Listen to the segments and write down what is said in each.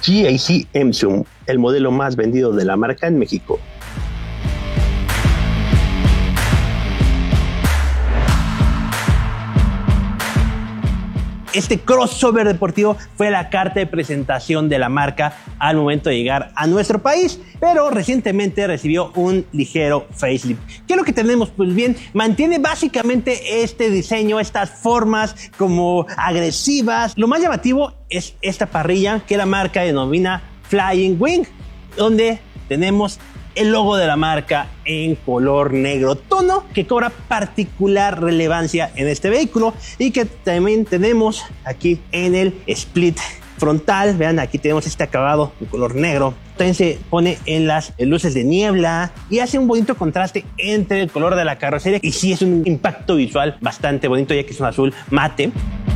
GAC M-Zoom, el modelo más vendido de la marca en México. Este crossover deportivo fue la carta de presentación de la marca al momento de llegar a nuestro país, pero recientemente recibió un ligero facelift. ¿Qué es lo que tenemos? Pues bien, mantiene básicamente este diseño, estas formas como agresivas. Lo más llamativo es esta parrilla que la marca denomina Flying Wing, donde tenemos el logo de la marca en color negro, tono que cobra particular relevancia en este vehículo, y que también tenemos aquí en el split frontal. Vean, aquí tenemos este acabado en color negro. También se pone en las luces de niebla y hace un bonito contraste entre el color de la carrocería, y sí es un impacto visual bastante bonito, ya que es un azul mate.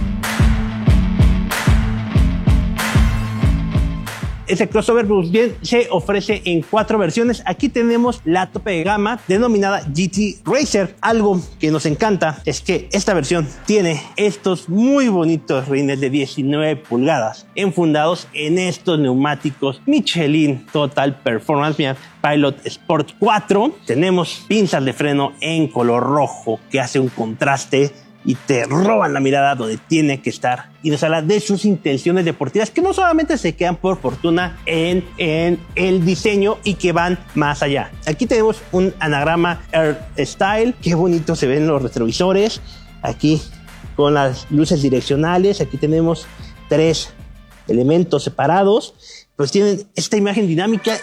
Ese crossover, pues bien, se ofrece en 4 versiones. Aquí tenemos la tope de gama denominada GT Racer. Algo que nos encanta es que esta versión tiene estos muy bonitos rines de 19 pulgadas enfundados en estos neumáticos Michelin Total Performance. Mira, Pilot Sport 4. Tenemos pinzas de freno en color rojo que hace un contraste y te roban la mirada donde tiene que estar, y nos habla de sus intenciones deportivas, que no solamente se quedan por fortuna en el diseño y que van más allá. Aquí tenemos un anagrama Earth Style. Qué bonito se ven los retrovisores aquí con las luces direccionales. Aquí tenemos 3 elementos separados, pues tienen esta imagen dinámica.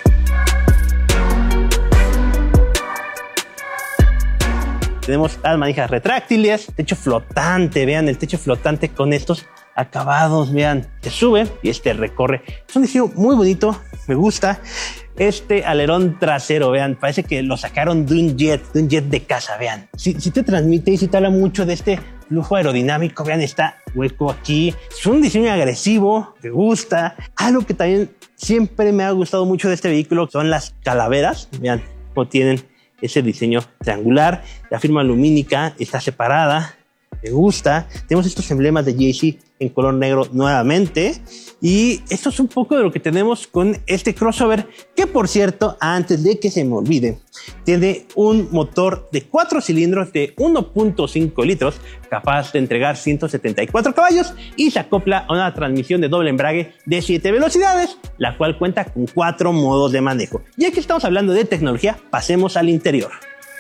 Tenemos las manijas retráctiles, techo flotante. Vean el techo flotante con estos acabados. Vean, se sube y recorre. Es un diseño muy bonito, me gusta. Este alerón trasero, vean, parece que lo sacaron de un jet de casa. Vean, si te transmite y si te habla mucho de este flujo aerodinámico. Vean, está hueco aquí. Es un diseño agresivo, me gusta. Algo que también siempre me ha gustado mucho de este vehículo son las calaveras. Vean cómo tienen ese diseño triangular. La firma lumínica está separada, me gusta. Tenemos estos emblemas de GAC en color negro nuevamente, y esto es un poco de lo que tenemos con este crossover, que por cierto, antes de que se me olvide, tiene un motor de 4 cilindros de 1.5 litros capaz de entregar 174 caballos, y se acopla a una transmisión de doble embrague de 7 velocidades, la cual cuenta con 4 modos de manejo. Ya que estamos hablando de tecnología, pasemos al interior.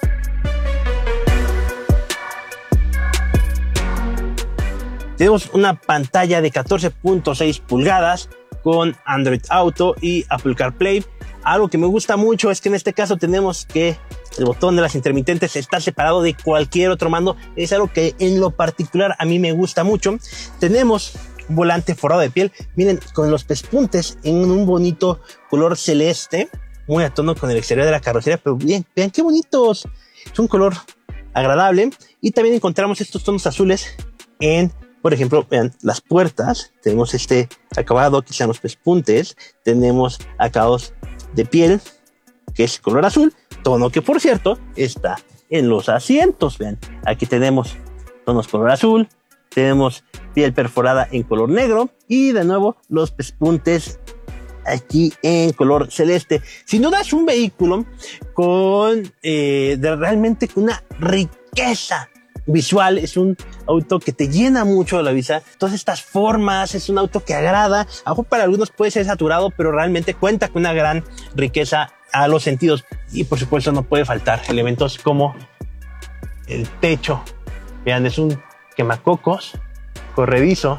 Tenemos una pantalla de 14.6 pulgadas con Android Auto y Apple CarPlay. Algo que me gusta mucho es que en este caso tenemos que el botón de las intermitentes está separado de cualquier otro mando. Es algo que en lo particular a mí me gusta mucho. Tenemos un volante forrado de piel. Miren, con los pespuntes en un bonito color celeste, muy a tono con el exterior de la carrocería. Pero bien, vean qué bonitos. Es un color agradable. Y también encontramos estos tonos azules en, por ejemplo, vean las puertas. Tenemos este acabado que sean los pespuntes. Tenemos acabados de piel, que es color azul, tono que por cierto está en los asientos. Vean, aquí tenemos tonos color azul, tenemos piel perforada en color negro, y de nuevo los pespuntes aquí en color celeste. Sin duda es un vehículo con realmente con una riqueza visual. Es un auto que te llena mucho la vista. Todas estas formas, es un auto que agrada. A lo mejor para algunos puede ser saturado, pero realmente cuenta con una gran riqueza a los sentidos. Y por supuesto no puede faltar elementos como el techo. Vean, es un quemacocos corredizo.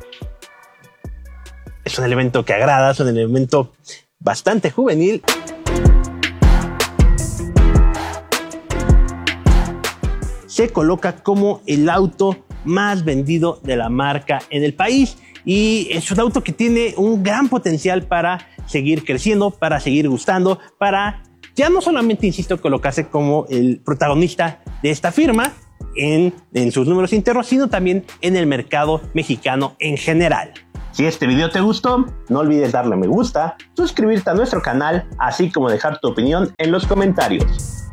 Es un elemento que agrada, es un elemento bastante juvenil. Se coloca como el auto más vendido de la marca en el país, y es un auto que tiene un gran potencial para seguir creciendo, para seguir gustando, para ya no solamente, insisto, colocarse como el protagonista de esta firma en sus números internos, sino también en el mercado mexicano en general. Si este video te gustó, no olvides darle me gusta, suscribirte a nuestro canal, así como dejar tu opinión en los comentarios.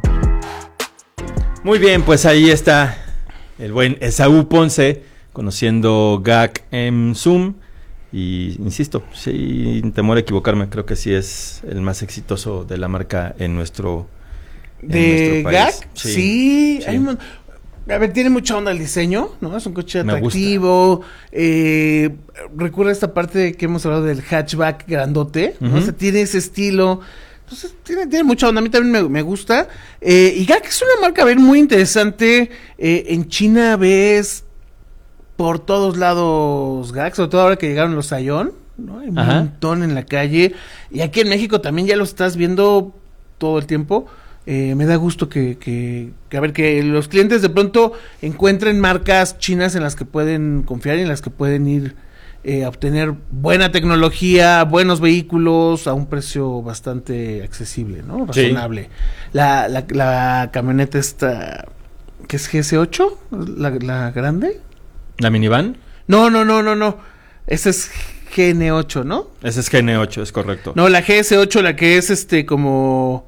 Muy bien, pues ahí está el buen Esaú Ponce conociendo GAC M-Zoom. Y insisto, sin temor a equivocarme, creo que sí es el más exitoso de la marca en nuestro ¿De país. GAC? Sí. Hay a ver, tiene mucha onda el diseño, ¿no? Es un coche atractivo. Recuerda esta parte que hemos hablado del hatchback grandote, ¿no? O sea, tiene ese estilo. Entonces, tiene mucha onda. A mí también me gusta. Y GAC es una marca, a ver, muy interesante. En China ves por todos lados GAC, sobre todo ahora que llegaron los Aion, ¿no? Hay un montón en la calle. Y aquí en México también ya lo estás viendo todo el tiempo. Me da gusto que los clientes de pronto encuentren marcas chinas en las que pueden confiar y en las que pueden ir a obtener buena tecnología, buenos vehículos a un precio bastante accesible, ¿no? Razonable. Sí. La camioneta esta, ¿qué es GS8? ¿La grande? ¿La minivan? No. Esa es GN8, ¿no? Esa es GN8, es correcto. No, la GS8, la que es como...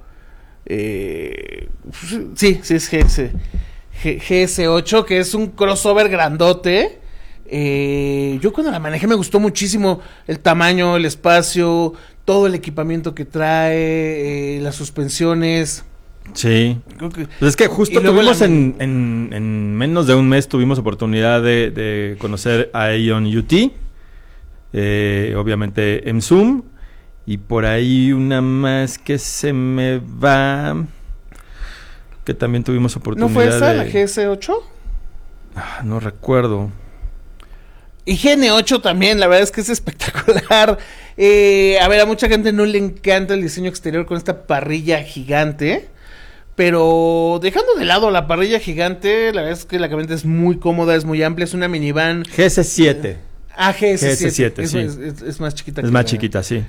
sí, es GS8, que es un crossover grandote. Yo cuando la manejé me gustó muchísimo el tamaño, el espacio, todo el equipamiento que trae, las suspensiones. Sí. Pues es que justo tuvimos en menos de un mes tuvimos oportunidad de conocer a Aion UT, obviamente en Zoom. Y por ahí una más que se me va, que también tuvimos oportunidad. ¿No fue esa, la GS8? No recuerdo. Y GN8 también, la verdad es que es espectacular. A ver, a mucha gente no le encanta el diseño exterior con esta parrilla gigante. Pero dejando de lado la parrilla gigante, la verdad es que la camioneta es muy cómoda, es muy amplia, es una minivan. GS7. GS7, sí. Es más chiquita. Es más chiquita, sí.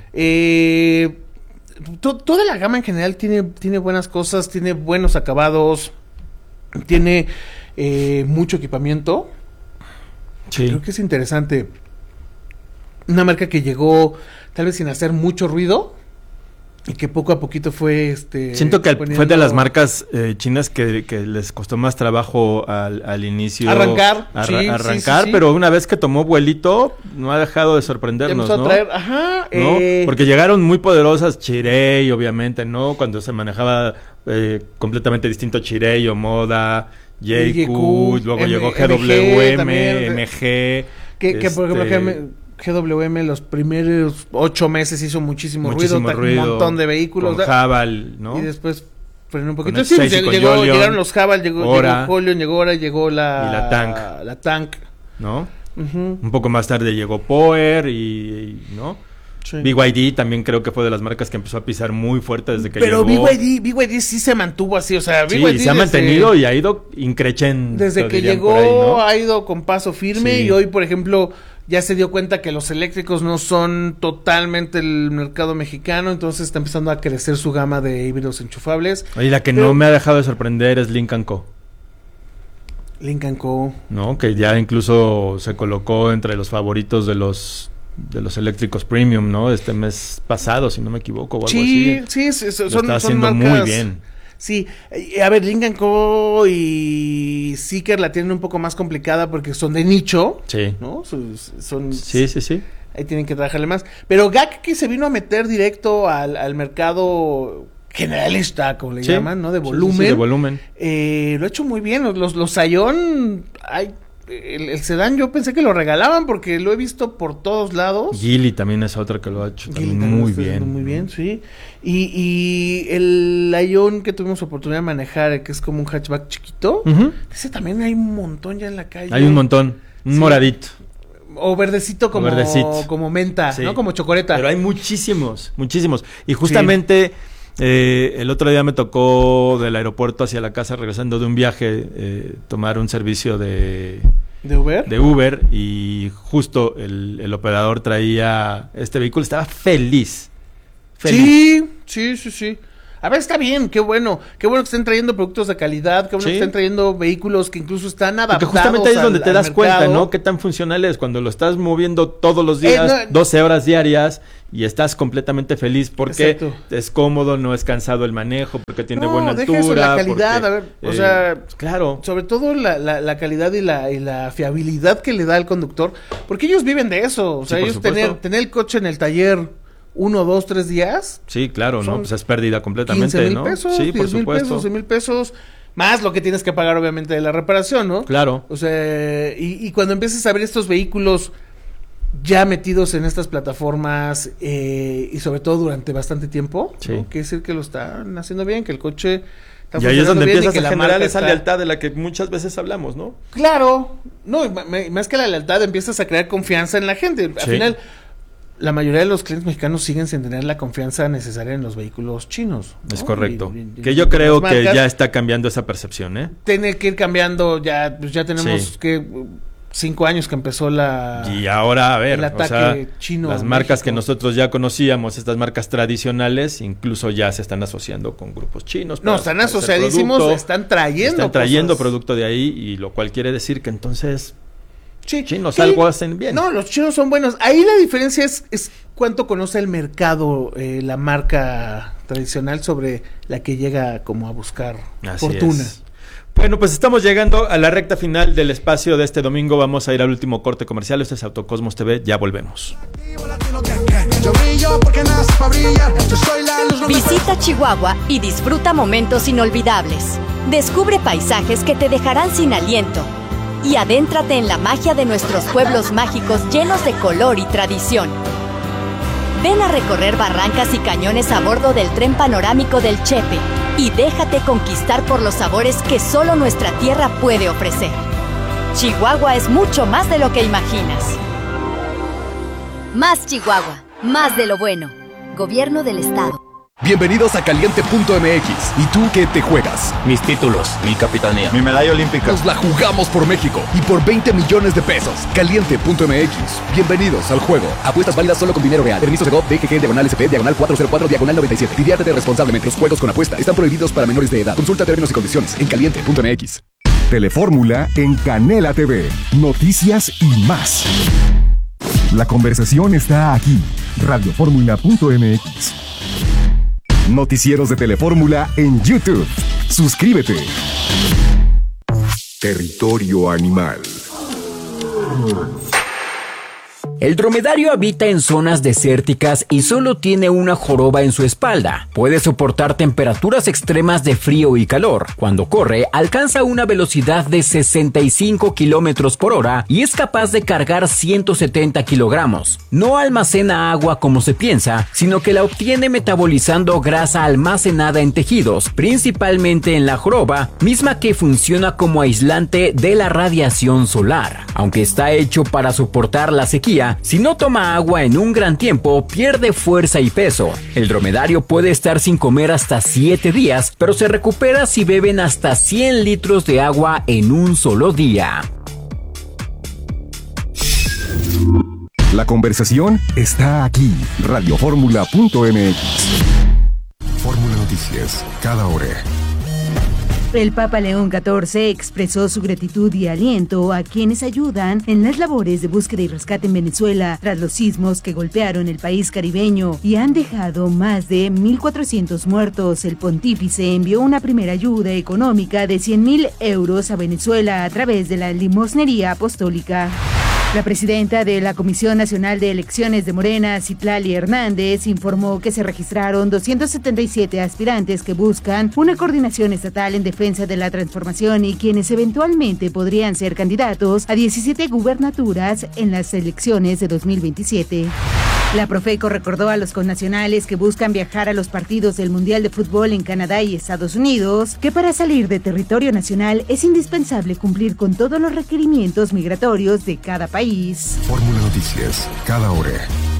Toda la gama en general tiene buenas cosas, tiene buenos acabados, tiene mucho equipamiento. Sí. Creo que es interesante. Una marca que llegó tal vez sin hacer mucho ruido y que poco a poquito fue siento que fue de las marcas chinas que les costó más trabajo al inicio arrancar, sí. Pero una vez que tomó vuelito no ha dejado de sorprendernos, ¿no? ¿no? Porque llegaron muy poderosas Chery, obviamente, ¿no? Cuando se manejaba completamente distinto Chery o Moda, JQ, luego llegó GWM, MG, que por ejemplo GWM los primeros 8 meses hizo muchísimo ruido, un montón de vehículos. Con Haval, ¿no? Y después frenó un poquito. Sí, llegaron los Haval, llegó Holion, llegó Ora, llegó la Tank. ¿No? Un poco más tarde llegó Power y ¿no? Sí. BYD también creo que fue de las marcas que empezó a pisar muy fuerte desde que llegó. Pero BYD sí se mantuvo así, o sea, BYD se ha mantenido y ha ido increchendo. Desde que llegó ahí, ¿no? Ha ido con paso firme y hoy, por ejemplo, ya se dio cuenta que los eléctricos no son totalmente el mercado mexicano, entonces está empezando a crecer su gama de híbridos enchufables. Oye, la que no me ha dejado de sorprender es Lynk & Co. Lynk & Co. No, que ya incluso se colocó entre los favoritos de los eléctricos premium, ¿no? Este mes pasado, si no me equivoco, o algo así. Sí, está haciendo marcas muy bien. Sí, a ver, Lynk & Co y Zeekr la tienen un poco más complicada porque son de nicho, sí, ¿no? Sí. Ahí tienen que trabajarle más. Pero GAC que se vino a meter directo al mercado generalista, como le llaman, ¿no? De volumen. Sí, de volumen. Lo ha hecho muy bien. Los Aion, el sedán yo pensé que lo regalaban porque lo he visto por todos lados. Geely también es otra que lo ha hecho también muy bien. Muy bien, sí. Y el Aion que tuvimos oportunidad de manejar, que es como un hatchback chiquito, ese también hay un montón ya en la calle. Hay un montón, moradito. O verdecito como menta, ¿no? Como chocolate. Pero hay muchísimos. Y justamente el otro día me tocó del aeropuerto hacia la casa, regresando de un viaje, tomar un servicio ¿De Uber? De Uber, y justo el operador traía este vehículo, estaba feliz. Sí. A ver, está bien, qué bueno que estén trayendo productos de calidad, qué bueno que estén trayendo vehículos que incluso están adaptados. Porque justamente ahí es donde te das cuenta, ¿no? Qué tan funcional es cuando lo estás moviendo todos los días, 12 horas diarias, y estás completamente feliz porque es cómodo, no es cansado el manejo, porque tiene buena altura. Eso, la calidad, porque, a ver, claro. Sobre todo la calidad y la fiabilidad que le da al conductor, porque ellos viven de eso, o sea, ellos tener el coche en el taller 1, 2, 3 días. Sí, claro, ¿no? Pues es pérdida completamente, 15,000 pesos, sí, por 10,000 supuesto. pesos, 10,000 pesos, más lo que tienes que pagar obviamente de la reparación, ¿no? Claro. O sea, y cuando empiezas a ver estos vehículos ya metidos en estas plataformas y sobre todo durante bastante tiempo, ¿no? Quiere decir que lo están haciendo bien, que el coche está y ahí es donde empiezas a generar esa lealtad de la que muchas veces hablamos, ¿no? Claro, no, más que la lealtad empiezas a crear confianza en la gente. Al final, la mayoría de los clientes mexicanos siguen sin tener la confianza necesaria en los vehículos chinos, ¿no? Es correcto. Que yo creo que ya está cambiando esa percepción, ¿eh? Tiene que ir cambiando, ya tenemos que 5 años que empezó y ahora, a ver, el ataque chino. Las marcas que nosotros ya conocíamos, estas marcas tradicionales, incluso ya se están asociando con grupos chinos. No, están asociadísimos, están trayendo producto de ahí, y lo cual quiere decir que entonces chinos algo hacen bien. No, los chinos son buenos. Ahí la diferencia es cuánto conoce el mercado la marca tradicional sobre la que llega como a buscar fortuna. Bueno, pues estamos llegando a la recta final del espacio de este domingo. Vamos a ir al último corte comercial. Este es Autocosmos TV. Ya volvemos. Visita Chihuahua y disfruta momentos inolvidables. Descubre paisajes que te dejarán sin aliento. Y adéntrate en la magia de nuestros pueblos mágicos llenos de color y tradición. Ven a recorrer barrancas y cañones a bordo del tren panorámico del Chepe y déjate conquistar por los sabores que solo nuestra tierra puede ofrecer. Chihuahua es mucho más de lo que imaginas. Más Chihuahua, más de lo bueno. Gobierno del Estado. Bienvenidos a Caliente.mx. ¿Y tú qué te juegas? Mis títulos, mi capitanía, mi medalla olímpica. Nos la jugamos por México y por 20 millones de pesos. Caliente.mx. Bienvenidos al juego. Apuestas válidas solo con dinero real. Permiso de GOV, DGG, /SP, /404, /97. Diviértete responsablemente. Los juegos con apuesta están prohibidos para menores de edad. Consulta términos y condiciones en Caliente.mx. Telefórmula en Canela TV. Noticias y más. La conversación está aquí. Radioformula.mx. Noticieros de Telefórmula en YouTube. Suscríbete. Territorio Animal. El dromedario habita en zonas desérticas y solo tiene una joroba en su espalda. Puede soportar temperaturas extremas de frío y calor. Cuando corre, alcanza una velocidad de 65 kilómetros por hora y es capaz de cargar 170 kilogramos. No almacena agua como se piensa, sino que la obtiene metabolizando grasa almacenada en tejidos, principalmente en la joroba, misma que funciona como aislante de la radiación solar. Aunque está hecho para soportar la sequía, si no toma agua en un gran tiempo, pierde fuerza y peso. El dromedario puede estar sin comer hasta 7 días, pero se recupera si beben hasta 100 litros de agua en un solo día. La conversación está aquí. Radioformula.mx. Fórmula Noticias, cada hora. El Papa León XIV expresó su gratitud y aliento a quienes ayudan en las labores de búsqueda y rescate en Venezuela tras los sismos que golpearon el país caribeño y han dejado más de 1,400 muertos. El pontífice envió una primera ayuda económica de 100,000 euros a Venezuela a través de la limosnería apostólica. La presidenta de la Comisión Nacional de Elecciones de Morena, Citlali Hernández, informó que se registraron 277 aspirantes que buscan una coordinación estatal en defensa de la transformación y quienes eventualmente podrían ser candidatos a 17 gubernaturas en las elecciones de 2027. La Profeco recordó a los connacionales que buscan viajar a los partidos del Mundial de Fútbol en Canadá y Estados Unidos que para salir de territorio nacional es indispensable cumplir con todos los requerimientos migratorios de cada país. Fórmula Noticias, cada hora.